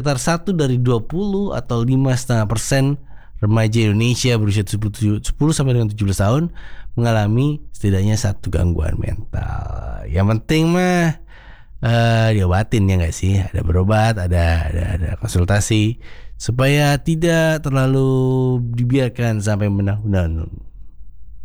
sekitar 1 dari 20 atau 5,5% remaja Indonesia berusia 10 sampai dengan 17 tahun mengalami setidaknya satu gangguan mental. Yang penting mah diobatin, ya nggak sih? Ada berobat, ada konsultasi supaya tidak terlalu dibiarkan sampai menahun-nahun.